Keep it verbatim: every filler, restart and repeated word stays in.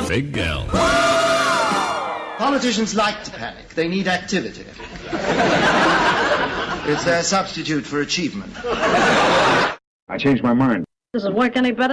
Big L. Politicians like to panic. They need activity. It's their substitute for achievement. I changed my mind. Does it work any better?